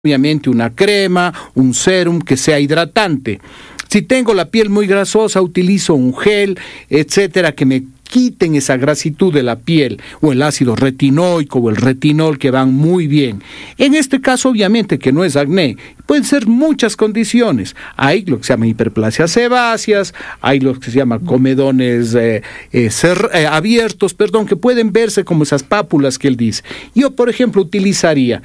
obviamente una crema, un sérum que sea hidratante. Si tengo la piel muy grasosa, utilizo un gel, etcétera, que me quiten esa grasitud de la piel, o el ácido retinoico o el retinol, que van muy bien. En este caso, obviamente, que no es acné, pueden ser muchas condiciones. Hay lo que se llama hiperplasias sebáceas, hay lo que se llama comedones abiertos, que pueden verse como esas pápulas que él dice. Yo, por ejemplo, utilizaría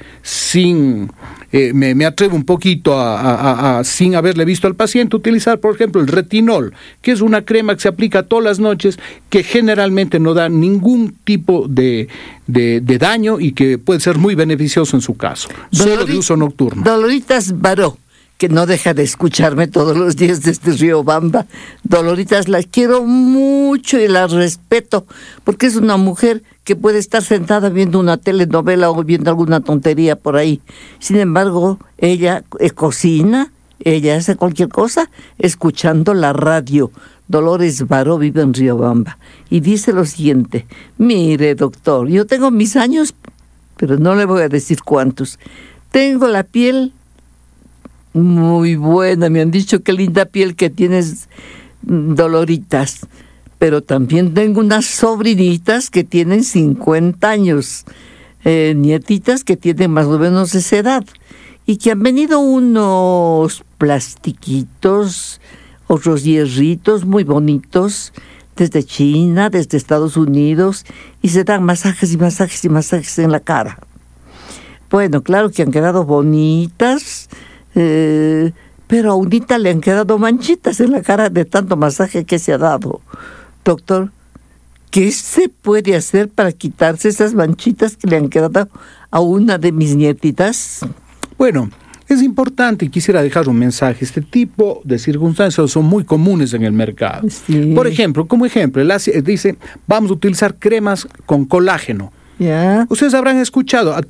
me atrevo un poquito sin haberle visto al paciente, utilizar, por ejemplo, el retinol, que es una crema que se aplica todas las noches, que generalmente no da ningún tipo de daño y que puede ser muy beneficioso en su caso, solo de uso nocturno. Doloritas Baró, que no deja de escucharme todos los días desde Riobamba. Doloritas, la quiero mucho y la respeto, porque es una mujer que puede estar sentada viendo una telenovela o viendo alguna tontería por ahí. Sin embargo, ella cocina, ella hace cualquier cosa escuchando la radio. Dolores Baró vive en Riobamba y dice lo siguiente: mire, doctor, yo tengo mis años, pero no le voy a decir cuántos. Tengo la piel muy buena, me han dicho qué linda piel que tienes, Doloritas. Pero también tengo unas sobrinitas que tienen 50 años, nietitas que tienen más o menos esa edad, y que han venido unos plastiquitos, otros hierritos muy bonitos, desde China, desde Estados Unidos, y se dan masajes y masajes y masajes en la cara. Bueno, claro que han quedado bonitas, pero a unita le han quedado manchitas en la cara de tanto masaje que se ha dado. Doctor, ¿qué se puede hacer para quitarse esas manchitas que le han quedado a una de mis nietitas? Bueno, es importante y quisiera dejar un mensaje. Este tipo de circunstancias son muy comunes en el mercado. Sí. Por ejemplo, dice, vamos a utilizar cremas con colágeno. ¿Ya? Ustedes habrán escuchado a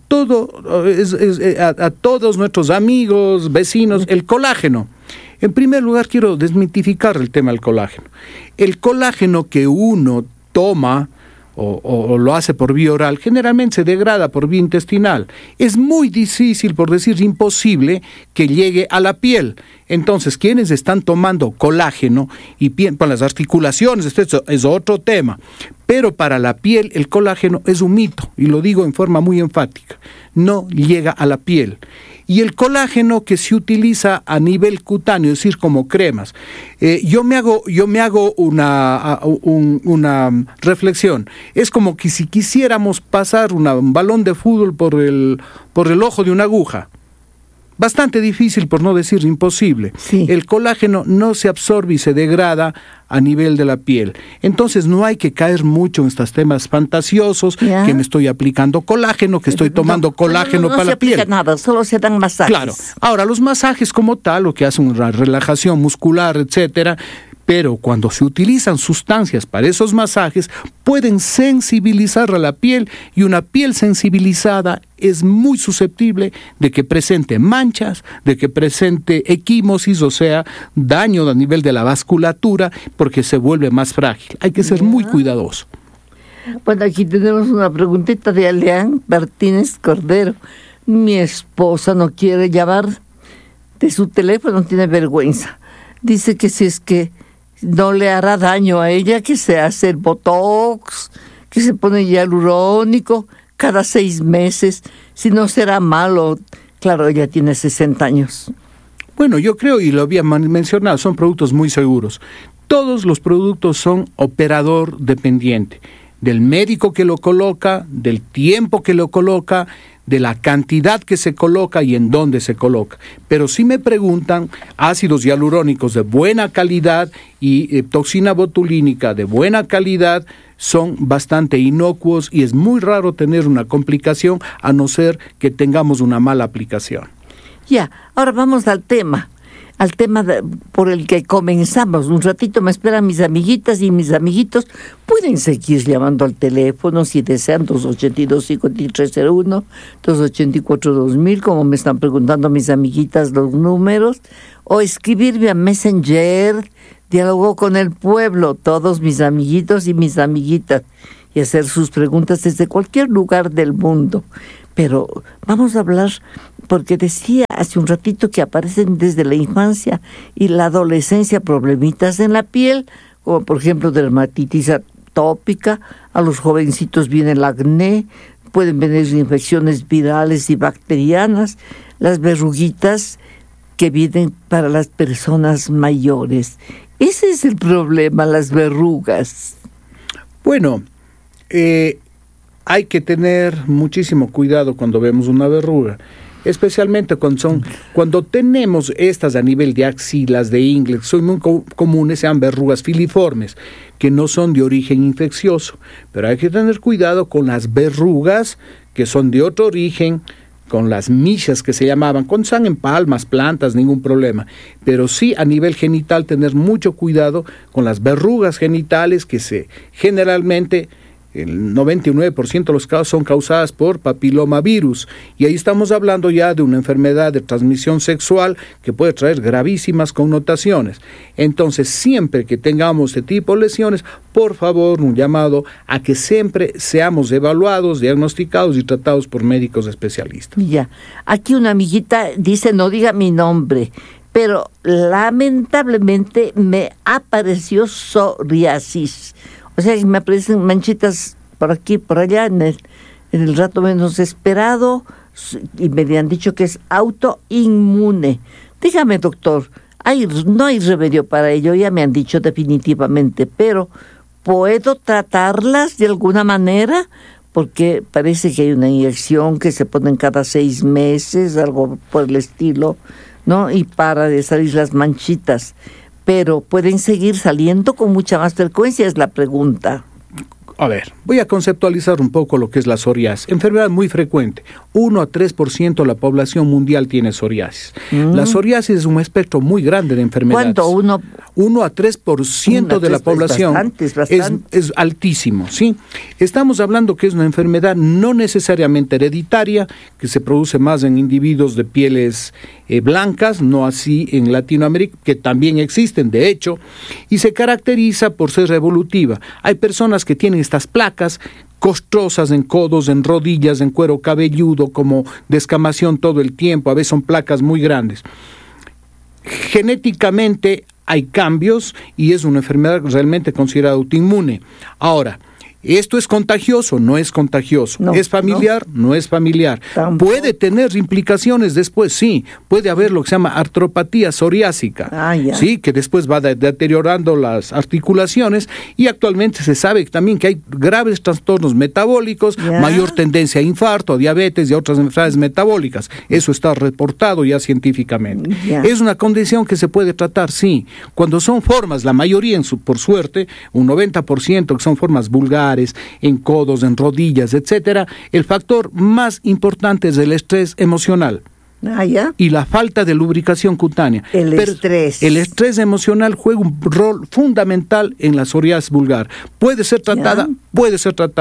todos nuestros amigos, vecinos, el colágeno. En primer lugar, quiero desmitificar el tema del colágeno. El colágeno que uno toma o lo hace por vía oral, generalmente se degrada por vía intestinal. Es muy difícil, por decir imposible, que llegue a la piel. Entonces, quienes están tomando colágeno y para las articulaciones, esto es otro tema, pero para la piel el colágeno es un mito, y lo digo en forma muy enfática, no llega a la piel. Y el colágeno que se utiliza a nivel cutáneo, es decir, como cremas. Yo me hago una reflexión. Es como que si quisiéramos pasar un balón de fútbol por el ojo de una aguja. Bastante difícil, por no decir imposible. Sí. El colágeno no se absorbe y se degrada a nivel de la piel. Entonces no hay que caer mucho en estos temas fantasiosos, ¿Ya? que me estoy aplicando colágeno, que estoy tomando colágeno para la piel. No se aplica nada, solo se dan masajes. Claro. Ahora, los masajes como tal, lo que hacen una relajación muscular, etcétera, pero cuando se utilizan sustancias para esos masajes, pueden sensibilizar a la piel, y una piel sensibilizada es muy susceptible de que presente manchas, de que presente equimosis, o sea, daño a nivel de la vasculatura, porque se vuelve más frágil. Hay que ser muy cuidadoso. Bueno, aquí tenemos una preguntita de Aleán Martínez Cordero. Mi esposa no quiere llamar de su teléfono, tiene vergüenza. Dice que si es que no le hará daño a ella, que se hace el botox, que se pone hialurónico cada 6 meses, si no será malo. Claro, ella tiene 60 años. Bueno, yo creo, y lo había mencionado, son productos muy seguros. Todos los productos son operador dependiente, del médico que lo coloca, del tiempo que lo coloca, de la cantidad que se coloca y en dónde se coloca. Pero si me preguntan, ácidos hialurónicos de buena calidad y toxina botulínica de buena calidad son bastante inocuos, y es muy raro tener una complicación, a no ser que tengamos una mala aplicación. Ya, ahora vamos al tema por el que comenzamos. Un ratito me esperan mis amiguitas y mis amiguitos. Pueden seguir llamando al teléfono si desean, 282-5301, 284-2000, como me están preguntando mis amiguitas los números, o escribirme a Messenger, Diálogo con el Pueblo, todos mis amiguitos y mis amiguitas, y hacer sus preguntas desde cualquier lugar del mundo. Pero vamos a hablar porque decía hace un ratito que aparecen desde la infancia y la adolescencia problemitas en la piel, como por ejemplo dermatitis atópica, a los jovencitos viene el acné, pueden venir infecciones virales y bacterianas, las verruguitas que vienen para las personas mayores. Ese es el problema, las verrugas. Bueno, hay que tener muchísimo cuidado cuando vemos una verruga, especialmente cuando tenemos estas a nivel de axilas, de ingles, son muy comunes, sean verrugas filiformes, que no son de origen infeccioso, pero hay que tener cuidado con las verrugas que son de otro origen, con las michas que se llamaban, cuando están en palmas, plantas, ningún problema, pero sí a nivel genital tener mucho cuidado con las verrugas genitales que generalmente el 99% de los casos son causadas por papilomavirus, y ahí estamos hablando ya de una enfermedad de transmisión sexual que puede traer gravísimas connotaciones. Entonces, siempre que tengamos este tipo de lesiones, por favor, un llamado a que siempre seamos evaluados, diagnosticados y tratados por médicos especialistas. Ya, aquí una amiguita dice, no diga mi nombre, pero lamentablemente me apareció psoriasis. O sea, que me aparecen manchitas por aquí, por allá, en el rato menos esperado, y me han dicho que es autoinmune. Dígame, doctor, no hay remedio para ello, ya me han dicho definitivamente, pero ¿puedo tratarlas de alguna manera? Porque parece que hay una inyección que se ponen cada 6 meses, algo por el estilo, ¿no? Y para de salir las manchitas. Pero pueden seguir saliendo con mucha más frecuencia, es la pregunta. A ver, voy a conceptualizar un poco lo que es la psoriasis. Enfermedad muy frecuente. 1 a 3% de la población mundial tiene psoriasis. La psoriasis es un espectro muy grande de enfermedades. ¿Cuánto? 1 a 3% de la población es altísimo, ¿sí? Estamos hablando que es una enfermedad no necesariamente hereditaria, que se produce más en individuos de pieles blancas, no así en Latinoamérica, que también existen, de hecho, y se caracteriza por ser evolutiva. Hay personas que tienen estas placas costrosas en codos, en rodillas, en cuero cabelludo, como descamación todo el tiempo, a veces son placas muy grandes. Genéticamente hay cambios y es una enfermedad realmente considerada autoinmune. Ahora, ¿esto es contagioso? No es contagioso. No, ¿Es familiar? No es familiar. Tampoco. ¿Puede tener implicaciones después? Sí. Puede haber lo que se llama artropatía psoriásica, ¿sí? Que después va deteriorando las articulaciones, y actualmente se sabe también que hay graves trastornos metabólicos, mayor tendencia a infarto, a diabetes y a otras enfermedades metabólicas. Eso está reportado ya científicamente. Es una condición que se puede tratar, sí. Cuando son formas, la mayoría, por suerte, un 90% que son formas vulgares, en codos, en rodillas, etcétera, el factor más importante es el estrés emocional. Y la falta de lubricación cutánea. El estrés emocional juega un rol fundamental en la psoriasis vulgar. Puede ser tratada, puede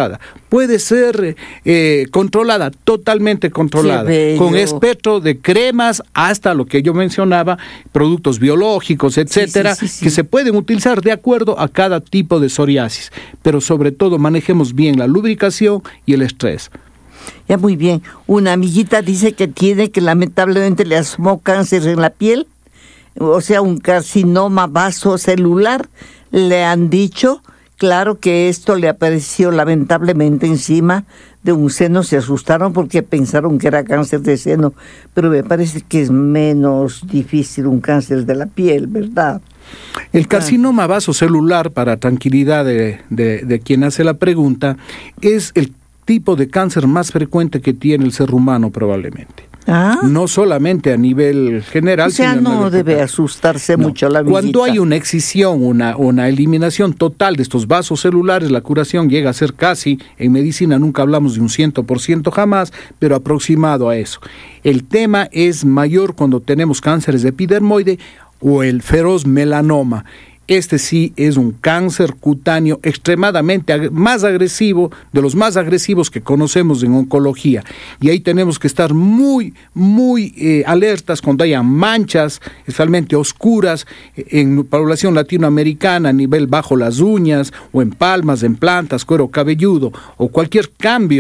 ser controlada, totalmente controlada, con espectro de cremas hasta lo que yo mencionaba, productos biológicos, etcétera, que se pueden utilizar de acuerdo a cada tipo de psoriasis, pero sobre todo manejemos bien la lubricación y el estrés. Ya, muy bien. Una amiguita dice que lamentablemente le asomó cáncer en la piel, o sea, un carcinoma vasocelular. Le han dicho, claro, que esto le apareció lamentablemente encima de un seno. Se asustaron porque pensaron que era cáncer de seno, pero me parece que es menos difícil un cáncer de la piel, ¿verdad? El carcinoma vasocelular, para tranquilidad de quien hace la pregunta, es el tipo de cáncer más frecuente que tiene el ser humano probablemente. No solamente a nivel general, o sea, sino no debe asustarse mucho la amiguita. Cuando hay una excisión, una eliminación total de estos vasos celulares, la curación llega a ser casi, en medicina nunca hablamos de un 100% jamás, pero aproximado a eso. El tema es mayor cuando tenemos cánceres de epidermoide o el feroz melanoma. Este sí es un cáncer cutáneo extremadamente más agresivo, de los más agresivos que conocemos en oncología. Y ahí tenemos que estar muy alertas cuando haya manchas, especialmente oscuras, en población latinoamericana, a nivel bajo las uñas, o en palmas, en plantas, cuero cabelludo, o cualquier cambio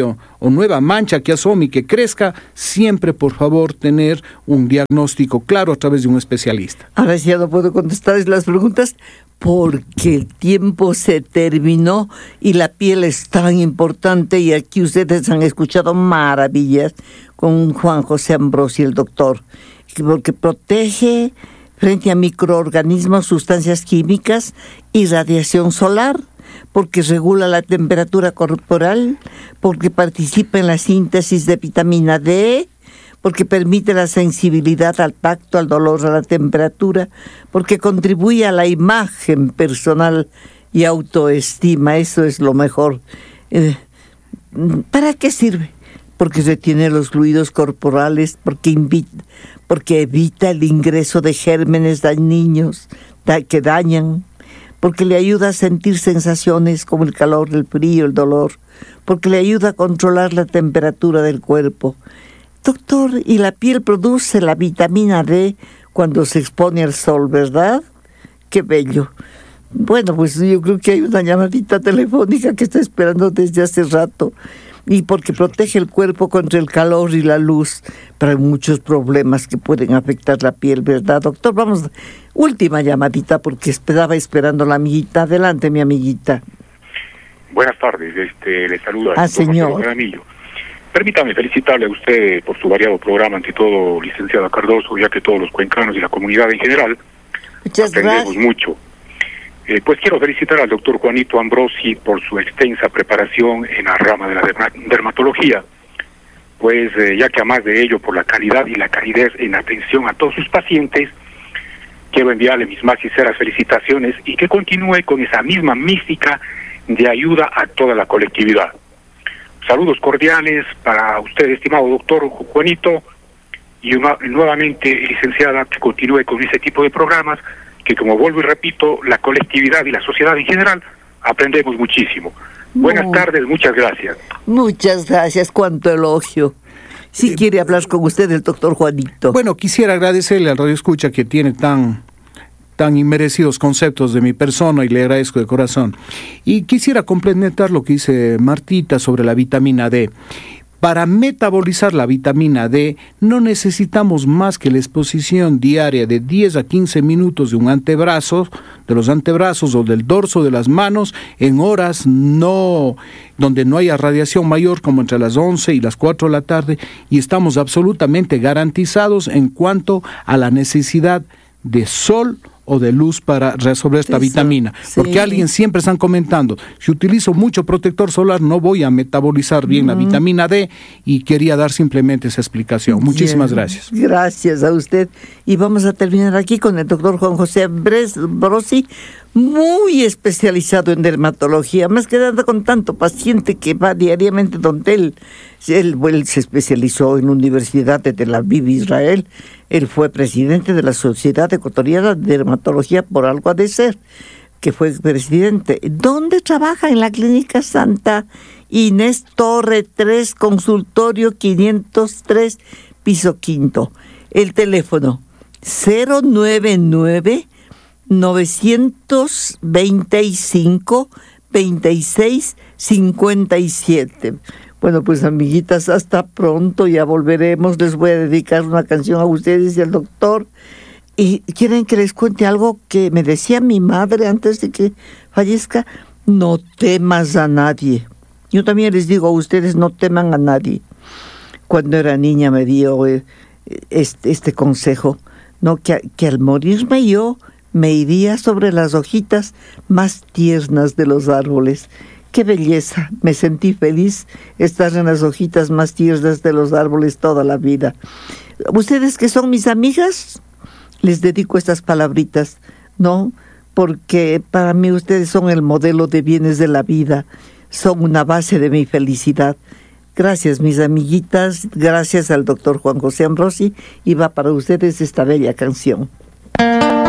o nueva mancha que asome y que crezca, siempre por favor tener un diagnóstico claro a través de un especialista. Ahora sí ya no puedo contestar las preguntas porque el tiempo se terminó y la piel es tan importante, y aquí ustedes han escuchado maravillas con Juan José Ambrosi, el doctor, porque protege frente a microorganismos, sustancias químicas y radiación solar, porque regula la temperatura corporal, porque participa en la síntesis de vitamina D, porque permite la sensibilidad al tacto, al dolor, a la temperatura, porque contribuye a la imagen personal y autoestima. Eso es lo mejor. ¿Para qué sirve? Porque retiene los fluidos corporales, porque evita el ingreso de gérmenes dañinos que dañan, porque le ayuda a sentir sensaciones como el calor, el frío, el dolor, porque le ayuda a controlar la temperatura del cuerpo. Doctor, y la piel produce la vitamina D cuando se expone al sol, ¿verdad? Qué bello. Bueno, pues yo creo que hay una llamadita telefónica que está esperando desde hace rato. Y porque protege el cuerpo contra el calor y la luz, pero hay muchos problemas que pueden afectar la piel, ¿verdad, doctor? Vamos, última llamadita porque estaba esperando la amiguita. Adelante, mi amiguita. Buenas tardes, le saludo al señor Jaramillo. Permítame felicitarle a usted por su variado programa, ante todo, licenciada Cardoso, ya que todos los cuencanos y la comunidad en general muchas aprendemos gracias. Mucho. Pues quiero felicitar al doctor Juanito Ambrosi por su extensa preparación en la rama de la dermatología, pues ya que además de ello, por la calidad y la calidez en atención a todos sus pacientes, quiero enviarle mis más sinceras felicitaciones y que continúe con esa misma mística de ayuda a toda la colectividad. Saludos cordiales para usted, estimado doctor Juanito, y nuevamente, licenciada, que continúe con ese tipo de programas, que como vuelvo y repito, la colectividad y la sociedad en general aprendemos muchísimo. Buenas tardes, muchas gracias. Muchas gracias, cuánto elogio. Si quiere hablar con usted el doctor Juanito. Bueno, quisiera agradecerle al Radio Escucha que tiene tan inmerecidos conceptos de mi persona y le agradezco de corazón. Y quisiera complementar lo que dice Martita sobre la vitamina D. Para metabolizar la vitamina D no necesitamos más que la exposición diaria de 10 a 15 minutos de los antebrazos o del dorso de las manos en horas donde no haya radiación mayor, como entre las 11 y las 4 de la tarde, y estamos absolutamente garantizados en cuanto a la necesidad de sol o de luz para resolver esta vitamina. Porque alguien siempre están comentando, si utilizo mucho protector solar no voy a metabolizar bien la vitamina D, y quería dar simplemente esa explicación. Muchísimas gracias. Gracias a usted. Y vamos a terminar aquí con el doctor Juan José Ambrosi, muy especializado en dermatología, más que nada con tanto paciente que va diariamente donde él se especializó en la Universidad de Tel Aviv, Israel. Él fue presidente de la Sociedad Ecuatoriana de Dermatología, por algo ha de ser, que fue presidente. ¿Dónde trabaja? En la Clínica Santa Inés Torre 3, consultorio 503, piso quinto. El teléfono 099-925-2657. Bueno, pues amiguitas, hasta pronto, ya volveremos. Les voy a dedicar una canción a ustedes y al doctor. Y quieren que les cuente algo que me decía mi madre antes de que fallezca: no temas a nadie. Yo también les digo a ustedes, no teman a nadie. Cuando era niña me dio este consejo, no, que al morirme yo me iría sobre las hojitas más tiernas de los árboles. ¡Qué belleza! Me sentí feliz estar en las hojitas más tiernas de los árboles toda la vida. Ustedes que son mis amigas, les dedico estas palabritas, ¿no? Porque para mí ustedes son el modelo de bienes de la vida, son una base de mi felicidad. Gracias, mis amiguitas, gracias al doctor Juan José Ambrosi, y va para ustedes esta bella canción.